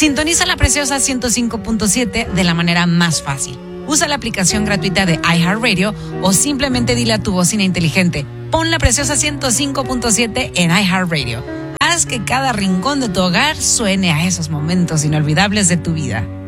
Sintoniza La Preciosa 105.7 de la manera más fácil. Usa la aplicación gratuita de iHeartRadio o simplemente dile a tu bocina inteligente: pon La Preciosa 105.7 en iHeartRadio. Haz que cada rincón de tu hogar suene a esos momentos inolvidables de tu vida.